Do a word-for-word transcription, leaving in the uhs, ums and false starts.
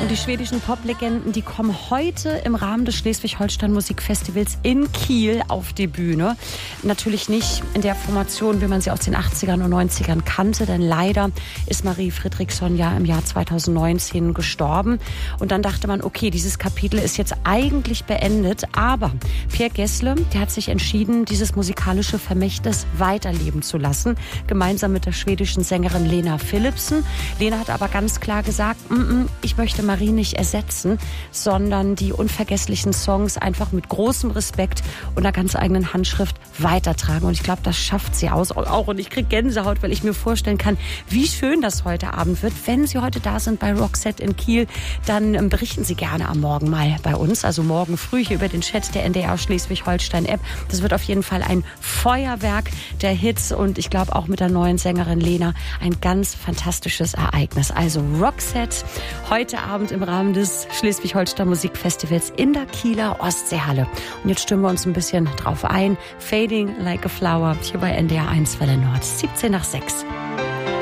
Und die schwedischen Poplegenden, die kommen heute im Rahmen des Schleswig-Holstein Musikfestivals in Kiel auf die Bühne. Natürlich nicht in der Formation, wie man sie aus den achtzigern und neunzigern kannte, denn leider ist Marie Fredriksson ja im Jahr zweitausendneunzehn gestorben. Und dann dachte man, okay, dieses Kapitel ist jetzt eigentlich beendet, aber Pierre Gessle, der hat sich entschieden, dieses musikalische Vermächtnis weiterleben zu lassen, gemeinsam mit der schwedischen Sängerin Lena Philipsen. Lena hat aber ganz klar gesagt, ich möchte Marie nicht ersetzen, sondern die unvergesslichen Songs einfach mit großem Respekt und einer ganz eigenen Handschrift weitertragen. Und ich glaube, das schafft sie aus, auch. Und ich kriege Gänsehaut, weil ich mir vorstellen kann, wie schön das heute Abend wird. Wenn Sie heute da sind bei Roxette in Kiel, dann ähm, berichten Sie gerne am Morgen mal bei uns. Also morgen früh hier über den Chat der N D R Schleswig-Holstein-App. Das wird auf jeden Fall ein Feuerwerk der Hits und ich glaube auch mit der neuen Sängerin Lena ein ganz fantastisches Ereignis. Also Roxette heute Abend im Rahmen des Schleswig-Holstein Musikfestivals in der Kieler Ostseehalle. Und jetzt stimmen wir uns ein bisschen drauf ein. Fading Like a Flower hier bei N D R eins Welle Nord. siebzehn nach sechs.